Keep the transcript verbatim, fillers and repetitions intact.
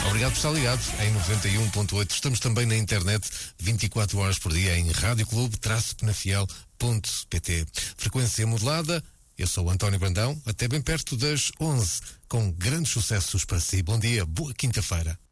Obrigado por estar ligado em noventa e um ponto oito. Estamos também na internet vinte e quatro horas por dia em radioclube traço penafiel ponto pt. Frequência modulada. Eu sou o António Brandão, até bem perto das onze, com grandes sucessos para si. Bom dia, boa quinta-feira.